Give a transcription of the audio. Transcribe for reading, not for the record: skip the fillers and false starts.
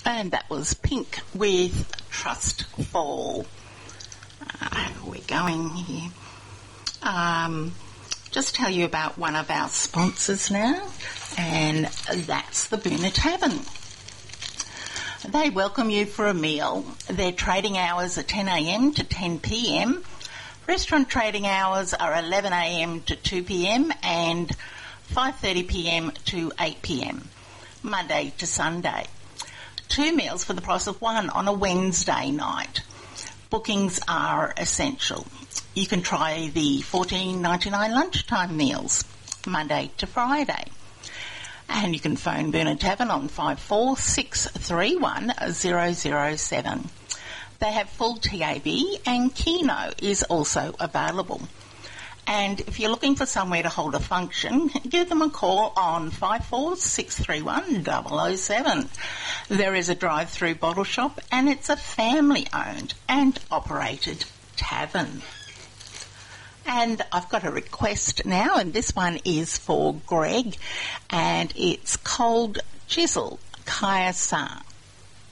And that was Pink with Trust Fall. We're going here. Just tell you about one of our sponsors now, and that's the Boonah Tavern. They welcome you for a meal. Their trading hours are 10 a.m. to 10 p.m. Restaurant trading hours are 11 a.m. to 2 p.m. and 5:30 p.m. to 8 p.m, Monday to Sunday. 2 meals for the price of 1 on a Wednesday night. Bookings are essential. You can try the $14.99 lunchtime meals, Monday to Friday. And you can phone Boonah Tavern on 54631 007. They have full TAB and Keno is also available. And if you're looking for somewhere to hold a function, give them a call on 54631 007. There is a drive-through bottle shop and it's a family-owned and operated tavern. And I've got a request now, and this one is for Greg, and it's Cold Chisel Kaya Sa.